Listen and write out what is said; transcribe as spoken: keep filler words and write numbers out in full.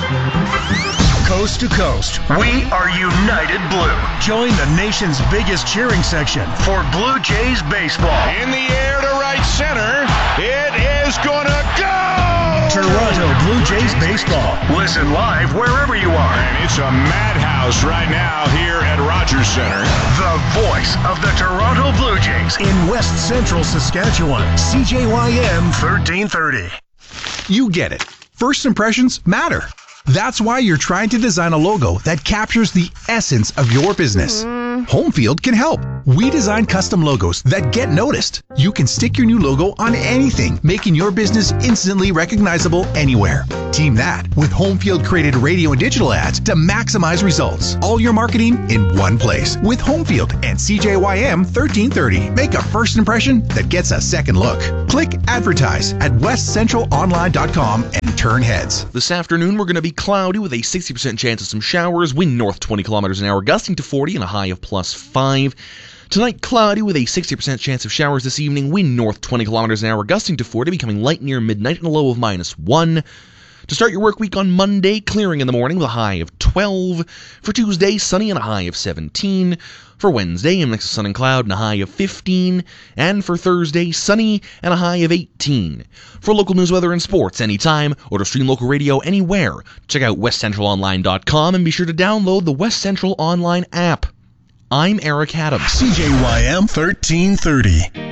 Coast to coast, we are United Blue. Join the nation's biggest cheering section for Blue Jays baseball. In the air to right center, it is gonna go! Toronto Blue Jays baseball. Listen live wherever you are. And it's a madhouse right now here at Rogers Center. The voice of the Toronto Blue Jays in West Central Saskatchewan. C J Y M thirteen thirty. You get it. First impressions matter. That's why you're trying to design a logo that captures the essence of your business. Homefield can help. We design custom logos that get noticed. You can stick your new logo on anything, making your business instantly recognizable anywhere. Team that with Homefield created radio and digital ads to maximize results. All your marketing in one place with Homefield and C J Y M thirteen thirty. Make a first impression that gets a second look. Click advertise at west central online dot com and turn heads. This afternoon we're going to be cloudy with a sixty percent chance of some showers, wind north twenty kilometers an hour, gusting to forty and a high of plus five. Tonight, cloudy with a sixty percent chance of showers this evening, wind north twenty kilometers an hour, gusting to forty, becoming light near midnight and a low of minus one. To start your work week on Monday, clearing in the morning with a high of twelve. For Tuesday, sunny and a high of seventeen. For Wednesday, a mix of sun and cloud and a high of fifteen. And for Thursday, sunny and a high of eighteen. For local news, weather, and sports anytime, or to stream local radio anywhere, check out west central online dot com and be sure to download the West Central Online app. I'm Eric Adams. C J Y M thirteen thirty.